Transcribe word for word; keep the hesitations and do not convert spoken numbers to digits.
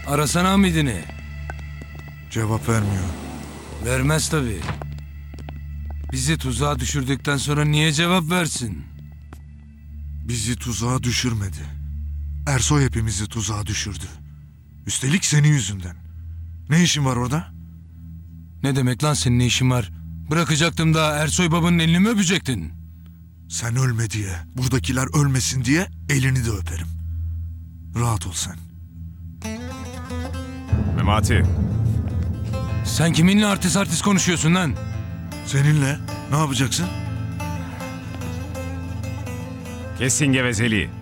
Arasana Hamid'ini. Cevap vermiyor. Vermez tabii. Bizi tuzağa düşürdükten sonra niye cevap versin? Bizi tuzağa düşürmedi. Ersoy hepimizi tuzağa düşürdü. Üstelik senin yüzünden. Ne işin var orada? Ne demek lan senin ne işin var? Bırakacaktım da Ersoy babanın elini mi öpecektin? Sen ölme diye, buradakiler ölmesin diye elini de öperim. Rahat ol sen. Memati. Sen kiminle artist artist konuşuyorsun lan? Seninle ne yapacaksın? Kesin gevezeliği.